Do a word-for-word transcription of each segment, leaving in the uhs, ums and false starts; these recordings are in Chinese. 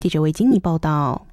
记者魏金妮报道。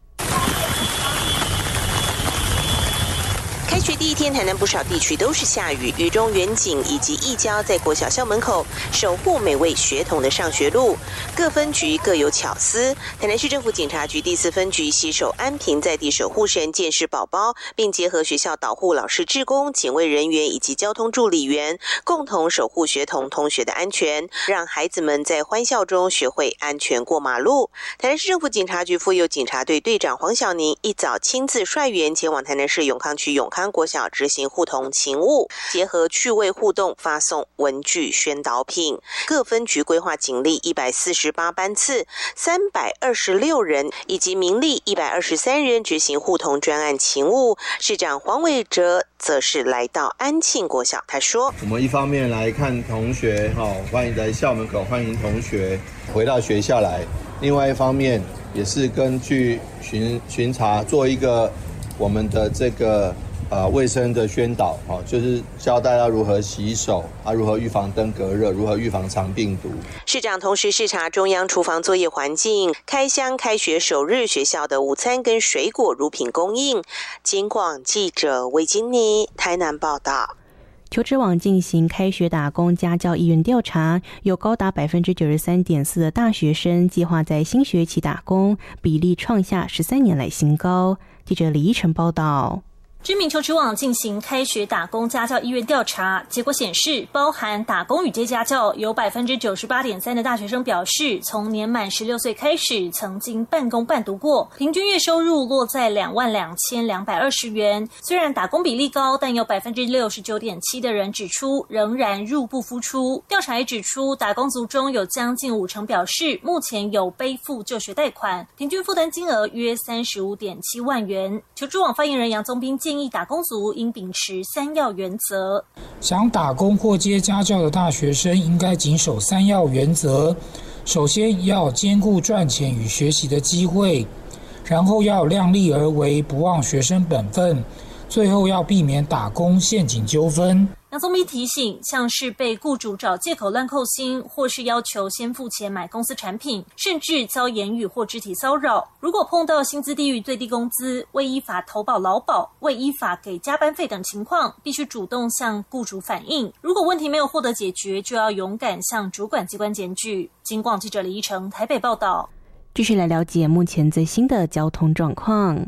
开学第一天，台南不少地区都是下雨，雨中远景以及义交在国小校门口守护每位学童的上学路。各分局各有巧思。台南市政府警察局第四分局携手安平在地守护神见识宝宝，并结合学校导护老师、志工、警卫人员以及交通助理员，共同守护学童同学的安全，让孩子们在欢笑中学会安全过马路。台南市政府警察局妇幼警察队队长黄晓宁一早亲自率员前往台南市永康区永康国小执行互同勤务，结合趣味互动发送文具宣导品。各分局规划警力一百四十八班次，三百二十六人以及民力一百二十三人执行互同专案勤务。市长黄伟哲则是来到安庆国小，他说：“ 我们一方面来看同学，哈，欢迎在校门口欢迎同学回到学校来；另外一方面也是根据巡巡查做一个我们的这个。”呃，卫生的宣导，哦，就是教大家如何洗手，啊，如何预防登革热，如何预防肠病毒。 市长同时视察中央厨房作业环境，开箱开学首日学校的午餐跟水果乳品供应。警广记者魏金妮台南报道。 求职网进行开学打工家教意愿调查，有高达百分之九十三点四的大学生计划在新学期打工，比例创下十三年来新高。记者李依晨报道。 知名求职网进行开学打工家教意愿调查，结果显示，包含打工与接家教，有 百分之九十八点三 的大学生表示，从年满十六岁开始，曾经半工半读过，平均月收入落在两万两千两百二十元。虽然打工比例高，但有 百分之六十九点七 的人指出，仍然入不敷出。调查也指出，打工族中有将近五成表示，目前有背负就学贷款，平均负担金额约 三十五点七万元。求职网发言人杨宗斌建议打工族应秉持三要原则， 想打工或接家教的大学生应该谨守三要原则。首先要兼顾赚钱与学习的机会，然后要量力而为，不忘学生本分，最后要避免打工陷阱纠纷。 杨宗斌提醒，像是被雇主找借口乱扣薪，或是要求先付钱买公司产品，甚至遭言语或肢体骚扰，如果碰到薪资低于最低工资、未依法投保劳保、未依法给加班费等情况，必须主动向雇主反映。如果问题没有获得解决，就要勇敢向主管机关检举。警广记者李依成台北报道。 继续来了解目前最新的交通状况。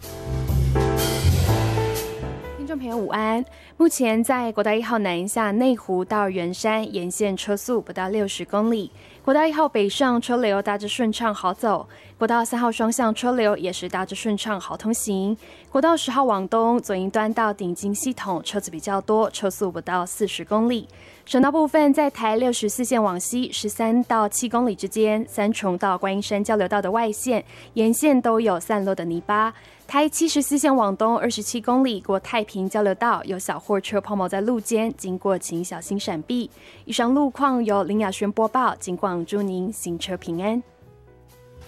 听众朋友午安，目前在国道一号南下内湖到圆山沿线车速不到六十公里，国道一号北上车流大致顺畅好走，国道三号双向车流也是大致顺畅好通行，国道十号往东左营端到顶金系统车子比较多，车速不到四十公里。省道部分在台六十四线往西十三到七公里之间，三重到观音山交流道的外线沿线都有散落的泥巴。台七十四线往东二十七公里过太平交流道，有小货车抛锚在路肩，经过请小心闪避。以上路况由林雅轩播报，警广祝您行车平安。